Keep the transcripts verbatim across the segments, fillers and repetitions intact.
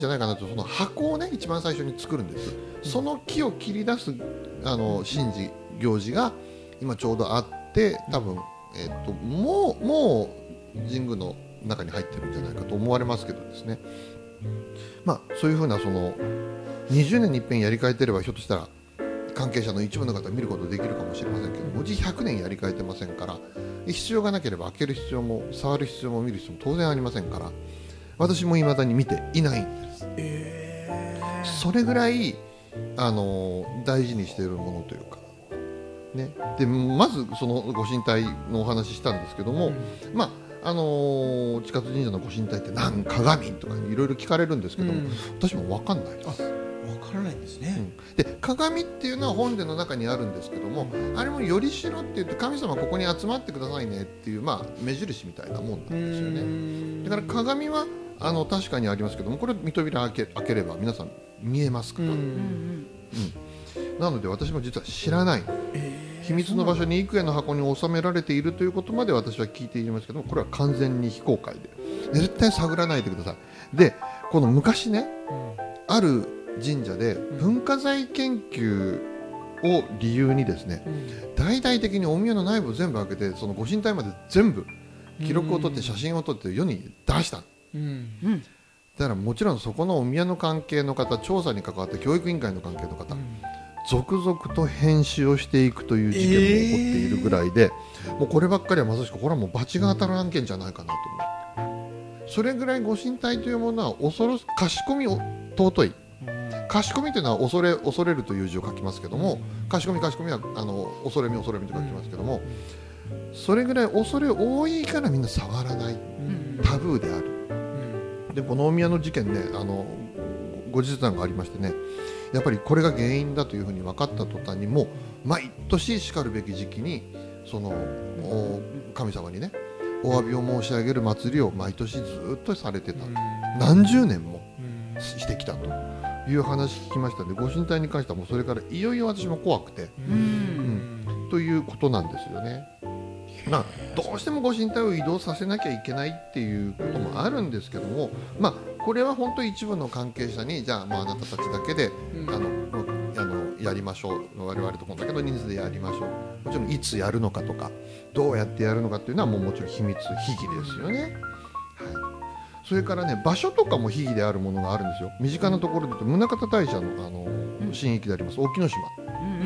じゃないかなと、その箱をね一番最初に作るんです。その木を切り出すあの神事行事が今ちょうどあって、多分、えー、ともうもう神宮の中に入ってるんじゃないかと思われますけどですね、まあそういうふうなそのにじゅうねんに一遍やり替えてれば、ひょっとしたら関係者の一部の方は見ることできるかもしれませんけど、うちひゃくねんやり替えてませんから、必要がなければ開ける必要も触る必要も見る必要も当然ありませんから、私も未だに見ていないんです。えー、それぐらいあの大事にしているものというか、ね、でまずそのご神体のお話ししたんですけども、うん、まああのー、近津神社のご神体って何鏡とかいろいろ聞かれるんですけども、うん、私も分かんないです。 分からないんですね、 うん、で鏡っていうのは本殿の中にあるんですけども、あれもよりしろって言って神様ここに集まってくださいねっていう、まあ、目印みたいなもんなんですよね。だから鏡はあの確かにありますけども、これ見扉開け、開ければ皆さん見えますから、うんうん、なので私も実は知らない、えー、秘密の場所に幾重の箱に収められているということまで私は聞いていますけども、これは完全に非公開で絶対探らないでください。でこの昔ね、うん、ある神社で文化財研究を理由にですね、うん、大々的にお宮の内部を全部開けて、そのご神体まで全部記録を取って写真を撮って世に出した、うんうん、だからもちろんそこのお宮の関係の方、調査に関わって教育委員会の関係の方、うん、続々と編集をしていくという事件も起こっているぐらいで、えー、もうこればっかりはまさしくこれはもう罰が当たる案件じゃないかなと思う。それぐらいご神体というものは恐ろしかしこみを尊い。かしこみというのは恐れ恐れるという字を書きますけども、かしこみかしこみはあの恐れみ恐れみと書きますけども、それぐらい恐れ多いからみんな触らない、タブーである。でこのお宮の事件ね、あの後日談がありましてね、やっぱりこれが原因だというふうに分かった途端に、もう毎年しかるべき時期にその神様にねお詫びを申し上げる祭りを毎年ずっとされてた、何十年もしてきたという話聞きましたので、ご神体に関してはもうそれからいよいよ私も怖くて、うん、ということなんですよね。まあ、どうしてもご神体を移動させなきゃいけないっていうこともあるんですけども、まあ、これは本当に一部の関係者にじゃあ、まあ、あなたたちだけで、うん、あのあのやりましょう、我々とこんだけの人数でやりましょう、もちろんいつやるのかとかどうやってやるのかっていうのはもうもちろん秘密秘儀ですよね。はい、それからね、場所とかも秘儀であるものがあるんですよ。身近なところで言うと宗像大社の、あの神域であります大木の島、うんうんうん、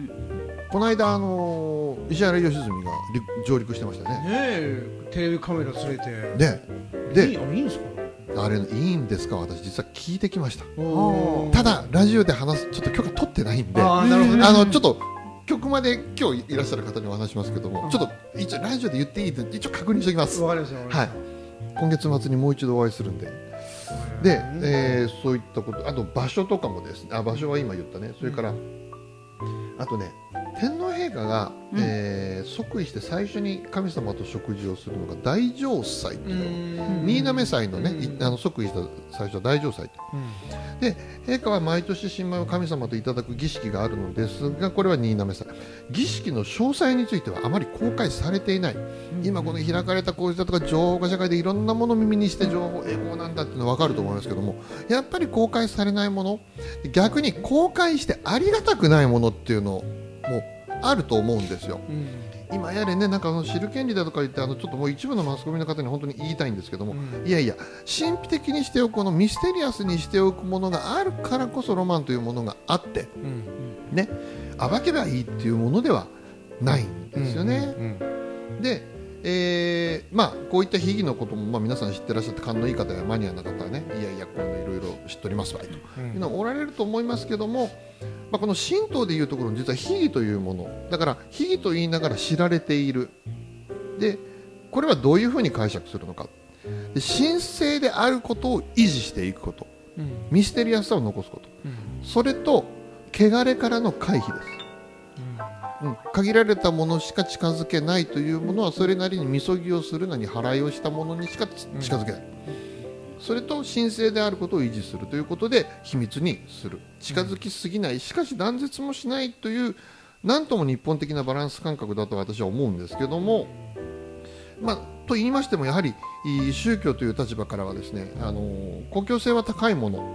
この間あの石原良純が上陸してましたね。ねえ、テレビカメラ連れてででいい、あれいいんですか？ あれいいんですか？私実は聞いてきました。ただラジオで話すちょっと許可取ってないんで、あー、なるほどね、あのちょっと局まで今日いらっしゃる方にお話しますけども、ちょっと一応ラジオで言っていいって一応確認しておきます。 わかりました。はい、 今月末にもう一度お会いするんで、で、えー、そういったこと、あと場所とかもですね、あ、場所は今言ったね、それからあとね、天皇陛下が、うん、えー、即位して最初に神様と食事をするのが大嘗祭というの、新嘗祭のね、あの即位した最初は大嘗祭と、うん、で陛下は毎年新米を神様といただく儀式があるのですが、これは新嘗祭、儀式の詳細についてはあまり公開されていない、うん、今この開かれた講座とか情報化社会でいろんなものを耳にして情報英語なんだっていうのは分かると思いますけども、やっぱり公開されないもの、逆に公開してありがたくないものっていうのもあると思うんですよ、うん、今やれね、なんかあの知る権利だとか言って、あのちょっともう一部のマスコミの方に本当に言いたいんですけども、うん、いやいや、神秘的にしておく、このミステリアスにしておくものがあるからこそロマンというものがあって、うんね、暴けばいいっていうものではないんですよね、うんうんうん、で、えーまあ、こういった秘儀のことも、まあ、皆さん知ってらっしゃって、勘のいい方やマニアな方はね、いやいやこんないろいろ知っておりますわいというのはおられると思いますけども、まあ、この神道でいうところの実は秘儀というものだから、秘儀と言いながら知られている。でこれはどういうふうに解釈するのか、で神聖であることを維持していくこと、うん、ミステリアスさを残すこと、うん、それと汚れからの回避です、うんうん、限られたものしか近づけないというものはそれなりにみそぎをするなに払いをしたものにしか近づけない、うん、それと神聖であることを維持するということで秘密にする、近づきすぎない、しかし断絶もしないという、なんとも日本的なバランス感覚だと私は思うんですけども、まあ、 と言いましてもやはりい宗教という立場からはですね、あの公共性は高いもの